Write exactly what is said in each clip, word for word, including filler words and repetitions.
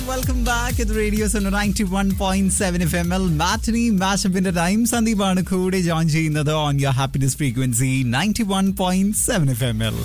Welcome back ഇത് radio ninety one point seven F M L matinee മാഷപ്പിന്റെ time. സന്ദീപാണ് കൂടെ join ചെയ്യുന്നത് on your happiness frequency ninety one point seven F M L.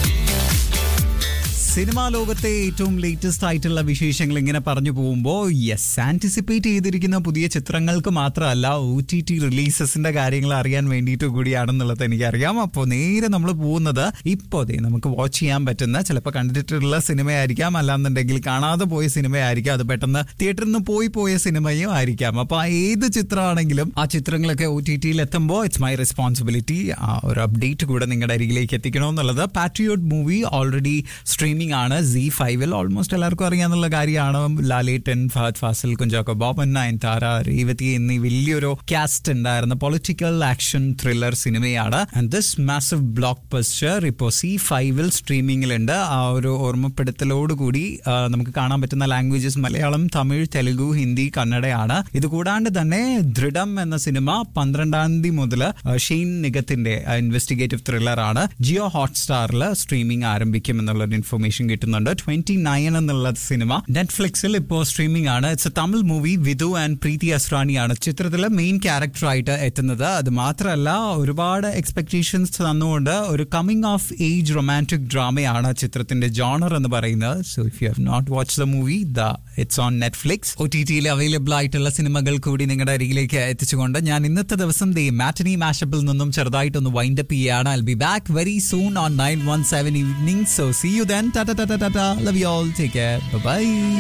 Cinema ലോകത്തെ ഏറ്റവും latest ആയിട്ടുള്ള വിശേഷങ്ങൾ ഇങ്ങനെ പറഞ്ഞു പോകുമ്പോൾ യെസ്, ആന്റിസിപ്പേറ്റ് ചെയ്തിരിക്കുന്ന പുതിയ ചിത്രങ്ങൾക്ക് മാത്രമല്ല ഒ ടി ടി റിലീസസിന്റെ കാര്യങ്ങൾ അറിയാൻ വേണ്ടിയിട്ട് കൂടിയാണെന്നുള്ളത് എനിക്കറിയാം. അപ്പോൾ നേരെ നമ്മൾ പോകുന്നത് ഇപ്പോൾ നമുക്ക് വാച്ച് ചെയ്യാൻ പറ്റുന്ന, ചിലപ്പോൾ കണ്ടിട്ടുള്ള സിനിമയായിരിക്കാം, അല്ലാന്നുണ്ടെങ്കിൽ കാണാതെ പോയ സിനിമയായിരിക്കാം, അത് പെട്ടെന്ന് തിയേറ്ററിൽ നിന്ന് പോയി പോയ സിനിമയും ആയിരിക്കാം. അപ്പോൾ ആ ഏത് ചിത്രമാണെങ്കിലും ആ ചിത്രങ്ങളൊക്കെ ഒ ടി ടിയിൽ എത്തുമ്പോൾ ഇറ്റ്സ് മൈ റെസ്പോൺസിബിലിറ്റി ആ ഒരു അപ്ഡേറ്റ് കൂടെ നിങ്ങളുടെ അരികിലേക്ക് എത്തിക്കണമെന്നുള്ളത്. പാട്രിയോട്ട് മൂവി ഓൾറെഡി സ്ട്രീമിംഗ് ആണ് സി ഫൈവിൽ. ഓൾമോസ്റ്റ് എല്ലാവർക്കും അറിയാന്നുള്ള കാര്യമാണ്. ലാലേട്ടൻ, ഫഹദ് ഫാസിൽ, കുഞ്ചാക്കോ ബോബൻ, നയൻതാര, രേവതി എന്നീ വലിയൊരു കാസ്റ്റ് ഉണ്ടായിരുന്ന പൊളിറ്റിക്കൽ ആക്ഷൻ ത്രില്ലർ സിനിമയാണ്. And this massive block buster ഇപ്പോൾ സി ഫൈവിൽ സ്ട്രീമിംഗിലുണ്ട്. ആ ഒരു ഓർമ്മപ്പെടുത്തലോടുകൂടി നമുക്ക് കാണാൻ പറ്റുന്ന ലാംഗ്വേജസ് മലയാളം, തമിഴ്, തെലുഗു, ഹിന്ദി, കന്നഡയാണ്. ഇത് കൂടാണ്ട് തന്നെ ദൃഢം എന്ന സിനിമ പന്ത്രണ്ടാം തീയതി മുതൽ ഷെയ്ൻ നിഗത്തിന്റെ ഇൻവെസ്റ്റിഗേറ്റീവ് ത്രില്ലർ ആണ്. ജിയോ ഹോട്ട്സ്റ്റാറിൽ സ്ട്രീമിംഗ് ആരംഭിക്കും എന്നുള്ളൊരു ഇൻഫർമേഷൻ കിട്ടുന്നുണ്ട്. ട്വന്റി നയൻ എന്നുള്ള സിനിമ നെറ്റ്ഫ്ലിക്സിൽ ഇപ്പോൾ സ്ട്രീമിംഗ് ആണ്. It's A Tamil movie. Vidhu and പ്രീതി അസ്രാനിയാണ് ചിത്രത്തിലെ മെയിൻ ക്യാരക്ടറായിട്ട് എത്തുന്നത്. അത് മാത്രമല്ല ഒരുപാട് എക്സ്പെക്ടേഷൻസ് തന്നുകൊണ്ട് ഒരു കമ്മിങ് ഓഫ് ഏജ് റൊമാൻറ്റിക് ഡ്രാമയാണ് ചിത്രത്തിന്റെ ജോണർ എന്ന് പറയുന്നത്. So if you have not watch the movie, the it's on Netflix. O T ടിയിൽ അവൈലബിൾ ആയിട്ടുള്ള സിനിമകൾ കൂടി നിങ്ങളുടെ അരികിലേക്ക് എത്തിച്ചുകൊണ്ട് ഞാൻ ഇന്നത്തെ ദിവസം ദി മാറ്റനി മാഷപ്പിൽ നിന്നും ചെറുതായിട്ടൊന്ന് വൈൻഡപ്പ് ചെയ്യാണ്. I will be back very soon on nine one seven evening. So see you then. Ta ta ta ta ta ta. Love you all. Take care. Bye bye.